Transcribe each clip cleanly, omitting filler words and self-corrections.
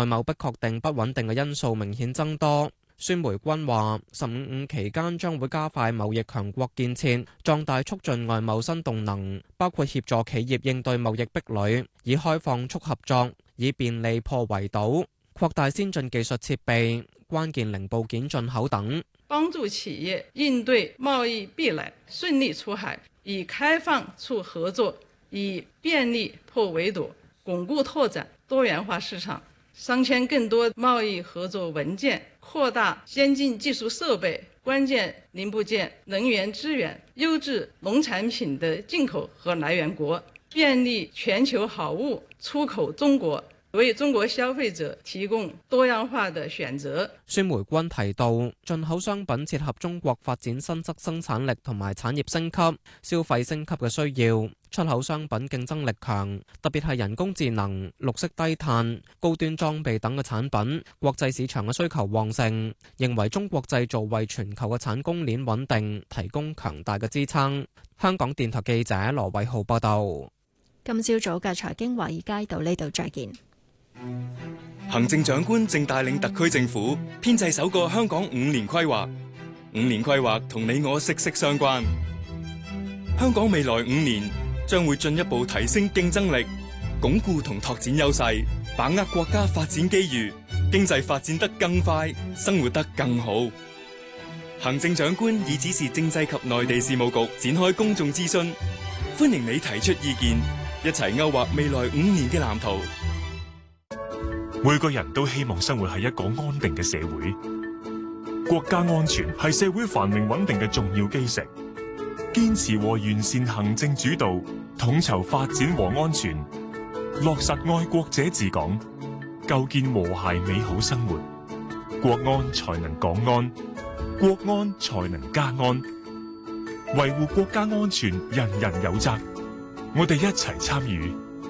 外貿不確定、不穩定嘅因素明顯增多。孫梅君話：15期間將會加快貿易強國建設，壯大促進外貿新動能，包括協助企業應對貿易壁壘，以開放促合作，以便利破圍堵，擴大先進技術設備、關鍵零部件進口等， 幫助企業應對貿易壁壘，順利出海，以開放促合作，以便利破圍堵，鞏固拓展多元化市場，商簽更多貿易合作文件，擴大先進技術設備、關鍵零部件、能源資源、優質農產品的進口和來源國，便利全球好物出口中國，為中國消費者提供多樣化的選擇。 孫梅君提到，進口商品切合中國發展新質生產力同埋產業升級、消費升級嘅需要，出口商品競爭力強，特別係人工智能、綠色低碳、高端裝備等嘅產品，國際市場嘅需求旺盛，認為中國製造為全球嘅產供鏈穩定提供強大嘅支撐。香港電台記者羅偉浩報道。 今朝早嘅財經華爾街到呢度再見。 行政長官正帶領特區政府編製首個香港5年規劃，5年規劃同你我息息相關。香港未來5年將會進一步提升競爭力，鞏固同拓展優勢，把握國家發展機遇，經濟發展得更快，生活得更好。行政長官已指示政制及內地事務局展開公眾諮詢，歡迎你提出意見，一齊勾畫未來5年嘅藍圖。 每個人都希望生活喺一個安定嘅社會，國家安全係社會繁榮穩定嘅重要基石。堅持和完善行政主導，統籌發展和安全，落實愛國者治港，構建和諧美好生活，國安才能港安，國安才能家安。維護國家安全，人人有責，我哋一齊參與。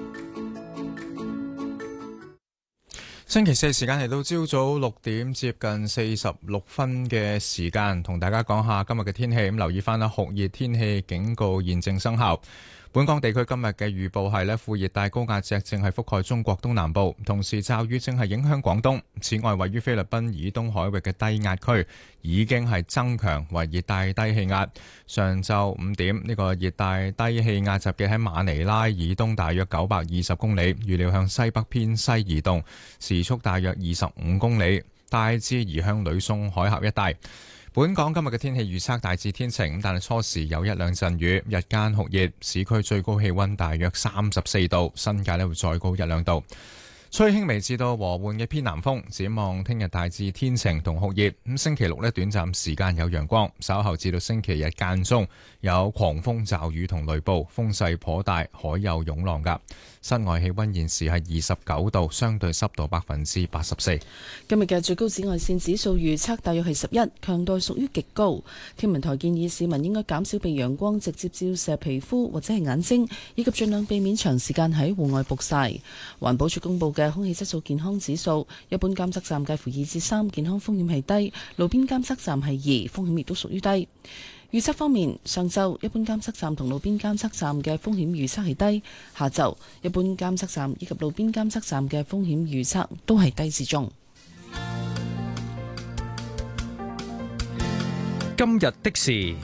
星期四時間嚟到朝早6點接近46分嘅時間，同大家講下今日嘅天氣。咁留意翻啦，酷熱天氣警告現正生效。本港地區今日嘅預報係呢，副熱帶高壓脊正係覆蓋中國東南部，同時驟雨正係影響廣東。此外，位於菲律賓以東海域嘅低壓區已經係增強為熱帶低氣壓。上晝5點，呢個熱帶低氣壓集結喺馬尼拉以東大約920公里，預料向西北偏西移動，時速大約25公里，大致移向呂宋海峽一帶。本港今日嘅天氣預測大致天晴，但係初時有一兩陣雨，日間酷熱，市區最高氣溫大約34度，新界會再高一兩度。吹輕微至到和緩嘅偏南風，展望聽日大致天晴同酷熱。咁星期六短暫時間有陽光，稍後至到星期日間中有狂風驟雨同雷暴，風勢頗大，海有湧浪㗎。室外氣溫現時係29度，相對濕度84%。 今日嘅最高紫外線指數預測大約係11，強度屬於極高。天文台建議市民應該減少被陽光直接照射皮膚或者係眼睛，以及盡量避免長時間喺戶外曝曬。環保署公布嘅空氣質素健康指數，一般監測站介乎2至3，健康風險係低；路邊監測站係2，風險亦都屬於低。預測方面，上晝一般監測站同路邊監測站嘅風險預測係低，下晝一般監測站以及路邊監測站嘅風險預測都係低至中。 今日的事，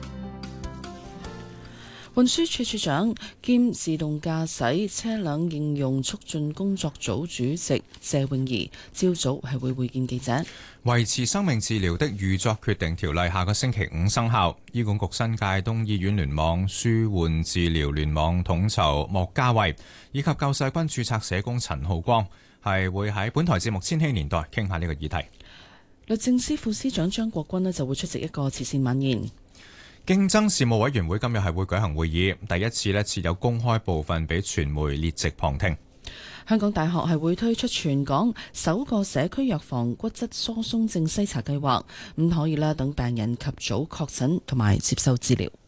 運輸署署長兼自動駕駛車輛應用促進工作組主席謝永儀朝早係會見記者。 維持生命治療的預作決定條例下個星期5生效。醫管局新界東醫院聯網舒緩治療聯網統籌莫家慧以及救世軍註冊社工陳浩光係會喺本台節目《千禧年代》傾下呢個議題。 律政司副司長張國軍就會出席一個慈善晚宴。 競爭事務委員會今日係會舉行會議，第一次設有公開部分俾傳媒列席旁聽。 香港大學係會推出全港首個社區藥房骨質疏鬆症篩查計劃，咁可以等病人及早確診同埋接受治療。